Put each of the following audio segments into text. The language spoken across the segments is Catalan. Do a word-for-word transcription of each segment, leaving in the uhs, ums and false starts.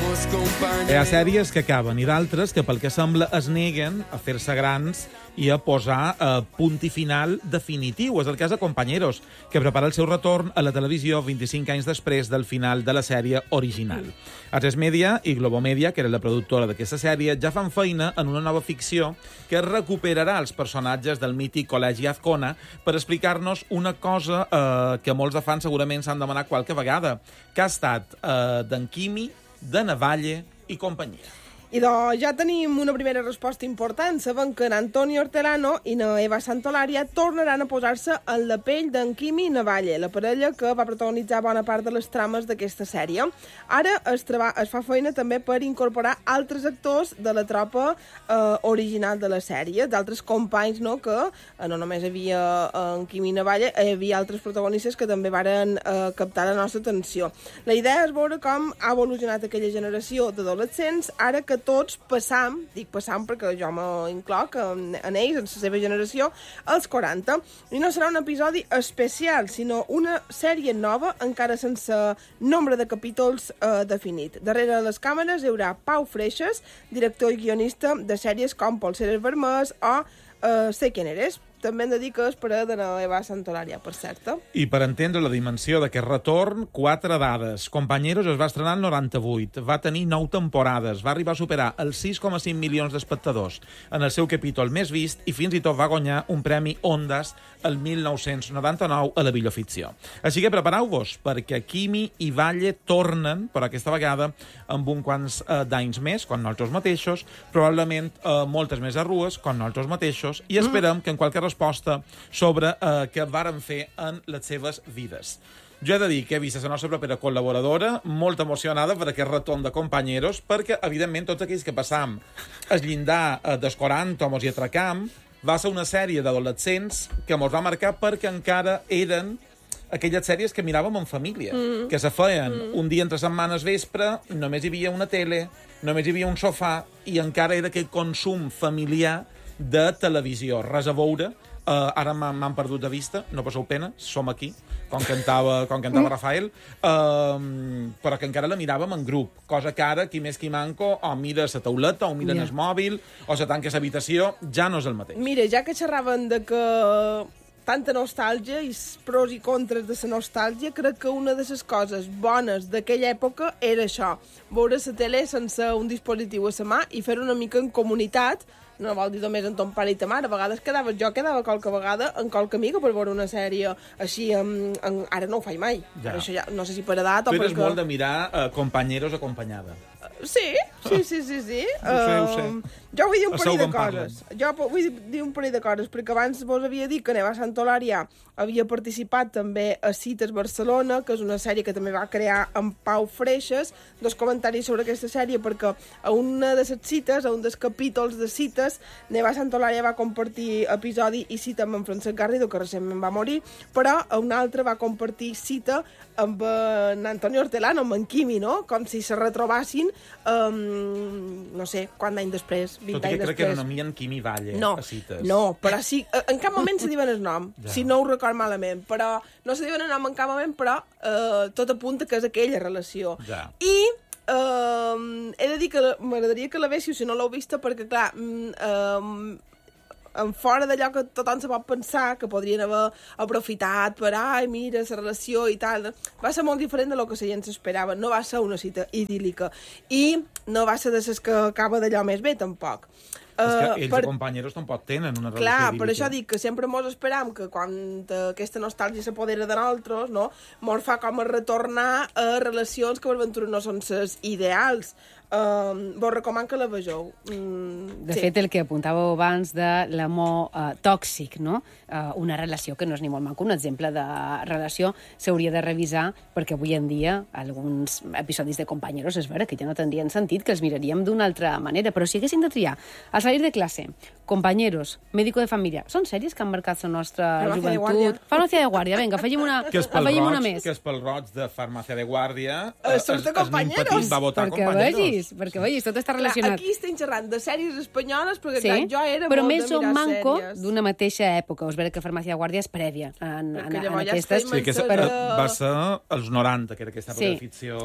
Hi ha sèries que acaben i d'altres que, pel que sembla, es neguen a fer-se grans i a posar eh, punt i final definitiu. És el cas de Compañeros, que prepara el seu retorn a la televisió vint-i-cinc anys després del final de la sèrie original. Atresmedia Media i Globomedia, que era la productora d'aquesta sèrie, ja fan feina en una nova ficció que recuperarà els personatges del mític Col·legi Azcona per explicar-nos una cosa eh, que molts de fans segurament s'han demanat qualque vegada, que ha estat eh, d'en Quimi, de Navalle i companyia. I doncs ja tenim una primera resposta important. Sabem que en Antonio Hortelano i na Eva Santolària tornaran a posar-se en la pell d'en Quimi Navalle, la parella que va protagonitzar bona part de les trames d'aquesta sèrie. Ara es, treba, es fa feina també per incorporar altres actors de la tropa eh, original de la sèrie, d'altres companys, no?, que eh, no només hi havia en Quimi Navalle, hi havia altres protagonistes que també varen eh, captar la nostra atenció. La idea és veure com ha evolucionat aquella generació d'adolescents, ara que tots passam, dic passam perquè jo m'incloc en, en ells, en la seva generació, als quaranta. I no serà un episodi especial, sinó una sèrie nova, encara sense nombre de capítols eh, definit. Darrere les càmeres hi haurà Pau Freixas, director i guionista de sèries com Polseres Vermelles o eh, Sé quién eres. També hem de dir que és per a de la Eva Santolària, per cert. I per entendre la dimensió d'aquest retorn, quatre dades. Compañeros es va estrenar el noranta-vuit, va tenir nou temporades, va arribar a superar els sis coma cinc milions d'espectadors en el seu capítol més vist i fins i tot va guanyar un premi Ondas el mil nou-cents noranta-nou a la millor ficció. Així que prepareu-vos, perquè Quimi i Valle tornen, però aquesta vegada amb un quants eh, d'anys més, quan nosaltres mateixos, probablement eh, moltes més arrues, quan nosaltres mateixos, i esperem mm. que en qualque resposta sobre eh, què varen fer en les seves vides. Jo he de dir que he vist la nostra propera col·laboradora molt emocionada per aquest retorn de Compañeros, perquè, evidentment, tots aquells que passam el llindar eh, dels quaranta o mos hi atracam, va ser una sèrie d'adolescents que mos va marcar perquè encara eren aquelles sèries que miràvem en família, mm. que se feien mm. un dia entre setmanes vespre, només hi havia una tele, només hi havia un sofà, i encara era aquell consum familiar de televisió. Res a veure, uh, ara m'han perdut de vista, no passeu pena, som aquí, com cantava, com cantava Rafael, uh, però que encara la miràvem en grup, cosa que ara, qui més qui manco, o mira la tauleta, o mira yeah. el mòbil, o se tanca l'habitació, ja no és el mateix. Mira, ja que xerraven de que tanta nostàlgia i pros i contres de la nostàlgia, crec que una de les coses bones d'aquella època era això, veure la tele sense un dispositiu a la mà i fer una mica en comunitat. No vol dir només en ton pare i ta mare. A vegades quedava, jo quedava qualque vegada en qualque amiga per veure una sèrie així. En, en, ara no ho faig mai. Ja. Això ja, no sé si per edat o perquè... Tu eres perquè... molt de mirar uh, Compañeros acompanyada. Uh, sí, sí, sí, sí. sí. Ho sé, ho sé. Uh, jo vull dir un parell de coses. Jo vull dir un parell de coses, perquè abans vos havia dit que Eva Santolària havia participat també a Cites Barcelona, que és una sèrie que també va crear en Pau Freixas. Dos comentaris sobre aquesta sèrie, perquè a una de les cites, a un dels capítols de Cites, Eva Santolària va compartir episodi i cita amb en Francesc Garrido, que recentment va morir, però a una altra va compartir cita amb en Antonio Hortelano, amb en Quimi, no? Com si se retrobassin, um, no sé, quant d'any després, vint anys després. Tot i que crec que no nomien Quimi Valle no, a Cites. No, però sí, en cap moment se diuen el nom, ja. si no ho record malament, però no se diuen el nom en cap moment, però uh, tot apunta que és aquella relació. Ja. I Uh, he de dir que m'agradaria que la veixiu si no l'heu vista, perquè clar um, en fora d'allò que tothom se pot pensar que podrien haver aprofitat per ai, mira, la relació i tal, va ser molt diferent de lo que la gent s'esperava. No va ser una cita idíl·lica i no va ser de les que acaba d'allò més bé tampoc. És que ells per... i Compañeros tampoc tenen una relació Clar, idíl·lica. Per això dic que sempre mos esperam que quan aquesta nostàlgia s'apodera de nosaltres, no, mos fa com a retornar a relacions que per ventura no són les ideals. Uh, vos recomano que la vegeu. Mm, de sí. fet, el que apuntàveu abans de l'amor uh, tòxic, no? Uh, una relació que no és ni molt maco, un exemple de relació s'hauria de revisar, perquè avui en dia alguns episodis de Compañeros és vera que ja no tindrien sentit, que els miraríem d'una altra manera, però si haguéssim de triar al salir de classe, Compañeros, Médico de Família, són sèries que han marcat la nostra Farmàcia joventut. Farmàcia de Guàrdia, vinga, afegim una, que és pel afegim roig, una més. Que és pel roig de Farmàcia de Guàrdia. Uh, surt de Compañeros. Va votar perquè Compañeros. Vegis, perquè vegis, tot està relacionat. Clar, aquí estem xerrant de sèries espanyoles, perquè sí, clar, jo era però molt més de un mirar manco sèries. d'una mateixa època. Us veure que Farmàcia de Guàrdia és prèvia en, en, en llavors ja aquestes. estem Sí, que és, Però- va ser als noranta, que era aquesta Sí. ficció.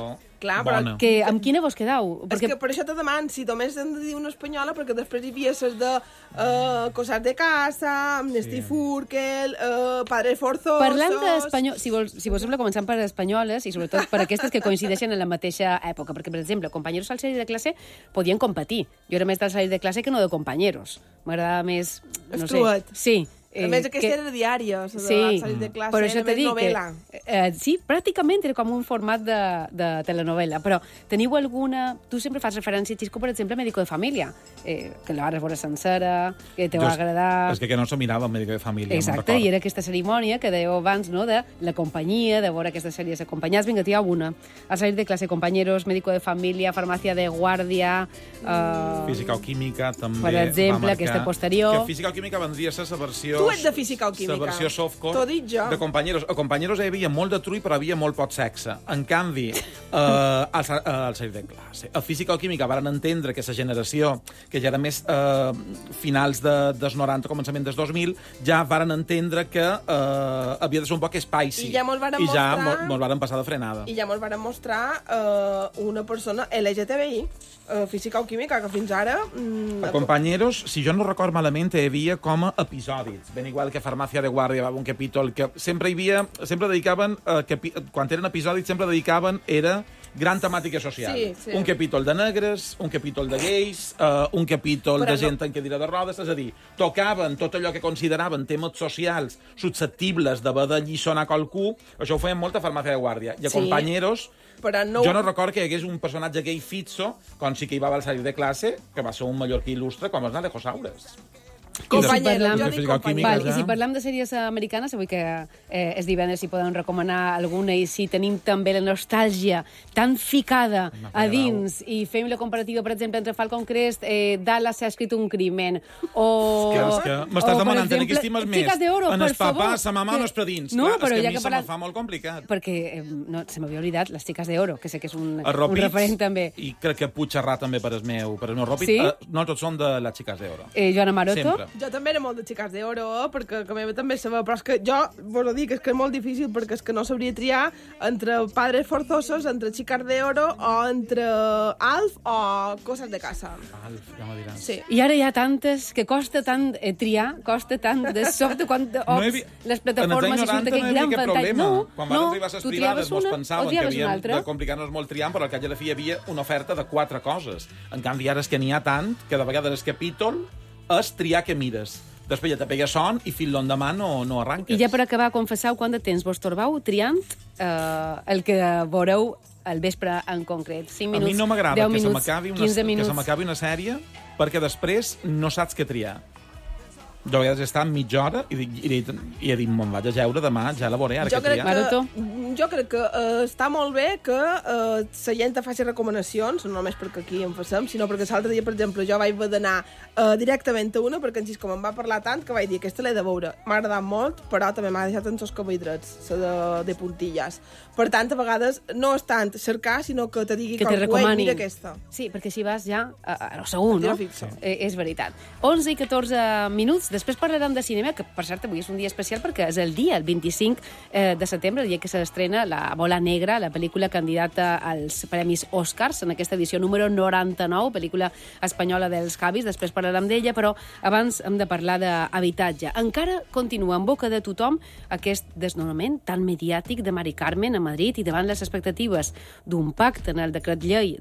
Clar, però... bona. Que, amb quina vos quedau? Perquè... És que per això te deman si només hem de dir una espanyola, perquè després hi havia les de uh, Cosas de Casa, Amnesty sí. Furkel, uh, Padres Forzosos... Parlant d'espanyol, si, vols, si vos sembla, començant per espanyoles, i sobretot per aquestes que coincideixen en la mateixa època, perquè, per exemple, companyeros al salari de classe podien competir. Jo era més del salari de classe que no de companyeros. M'agradava més... No Estruat. sé, sí. A més, aquesta que... era diària, la sí, de salir de classe, però això era més novel·la. Que, eh, sí, pràcticament era com un format de, de telenovela, però teniu alguna... Tu sempre fas referència, Xisco, per exemple, a Médico de Família, eh, que la vas veure sencera, que te va agradar... És que, que no s'ho mirava, Médico de Família. Exacte, i era aquesta cerimònia que dèieu abans, no?, de la companyia, de veure aquestes sèries acompanyats. Vinga, t'hi ha una. A salir de classe, Compañeros, Médico de Família, Farmàcia de Guàrdia... Eh... Física o Química, també. Per exemple, aquesta posterior... Que Física o Química vendria a ser la versió... Tu ets de Física o Química. La versió softcore T'ho dic jo. de Compañeros. A Compañeros hi havia molt de trull, però hi havia molt poc sexe. En canvi, eh, al, al salir de classe, a Física o Química varen entendre que la generació, que ja era més eh, finals de, dels noranta, començament dels dos mil, ja varen entendre que eh, havia de ser un poc spicy. I ja mos varen I ja mostrar... mos varen passar de frenada. I ja mos varen mostrar eh, una persona L G T B I, eh, Física o Química, que fins ara... Mm, a Compañeros, si jo no record malament, hi havia com a episodis. Ben igual que Farmàcia de Guàrdia, va un capítol que sempre hi havia, sempre dedicaven, eh, capi, quan eren episodis, sempre dedicaven, era gran temàtica social. Sí, sí. Un capítol de negres, un capítol de gais, uh, un capítol Però de no... gent en cadira de rodes, és a dir, tocaven tot allò que consideraven temes socials susceptibles d'haver de lliçonar qualcú, això ho feien molt a Farmàcia de Guàrdia. I a sí. Compañeros, Però no... jo no record que hi hagués un personatge gay fitzo, com sí que hi va al salir de classe, que va ser un mallorquí il·lustre, com és Alejosaures. Compañeros, si jo dic Química, Val, ja. I si parlam de sèries americanes, avui que eh, és divendres si podem recomanar alguna, i si tenim també la nostàlgia tan ficada a dins, i fem la comparativa, per exemple, entre Falcon Crest, eh, Dallas s'ha escrit un crimen, o... És que, que m'estàs demanant tenir que estimes més. Chicas de Oro, en per el papà, favor. sa mamà, no és per dins. No, Clar, però és que ja a mi que se parlat... me fa molt complicat. Perquè eh, no, se m'havia oblidat les Chicas de Oro, que sé que és un, Ropits, un referent també. I crec que Puigcerrà també per el meu, per el meu Ropit. Sí? Uh, no tots són de les Chicas de Oro. Eh, Joana Maroto. Sempre. Jo també era molt de Chicas de Oro, perquè que meva també sabia, però és que jo vos ho dic, és que és molt difícil, perquè és que no sabria triar entre Padres Forzosos, entre Chicas de Oro, o entre Alf o Cosas de Casa. Alf, ja m'ho diràs. Sí. I ara hi ha tantes que costa tant eh, triar, costa tant de sobte quan ops, No vi... les plataformes i surt aquest no gran ventall. No, Quan no, van arribar a les tu privades triaves mos una pensaven o que triaves una havíem altra. de complicar-nos molt triant, però al cap i a la fi hi havia una oferta de quatre coses. En canvi, ara és que n'hi ha tant que de vegades el capítol és triar què mires. Després ja te pega son i fil l'endemà no, no arranques. I ja per acabar, confesseu quant de temps vos torbau triant eh, el que veureu al vespre en concret. cinc minuts, a mi no m'agrada deu que se minuts, m'acabi una, quinze que minuts. se m'acabi una sèrie perquè després no saps què triar. Jo a vegades he estat mitja hora i, dic, i, he dit, i he dit, me'n vaig a jeure demà, ja la veuré, ara Jo que crec triar. Maroto? que, jo crec que uh, està molt bé que uh, la gent faci recomanacions, no només perquè aquí en facem, sinó perquè l'altre dia, per exemple, jo vaig haver d'anar uh, directament a una, perquè en Xisco me'n va parlar tant que vaig dir, aquesta l'he de veure. M'ha agradat molt, però també m'ha deixat en els carbohidrats, la de, de puntilles. Per tant, a vegades no és tant cercar, sinó que te digui Que te qualcú, "Ei, recomanin. mira aquesta. Sí, perquè si vas ja a, a lo segur, no? Ja fixo. Eh, és veritat. onze i catorze minuts, després parlarem de cinema, que per cert avui és un dia especial perquè és el dia, el vint-i-cinc eh, de setembre, el dia que s'estrena La Bola Negra, la pel·lícula candidata als Premis Oscars, en aquesta edició número noranta-nou, pel·lícula espanyola dels Javis, després parlarem d'ella, però abans hem de parlar d'habitatge. Encara continua en boca de tothom aquest desnonament tan mediàtic de Mari Carmen a Madrid, i davant les expectatives d'un pacte en el decret llei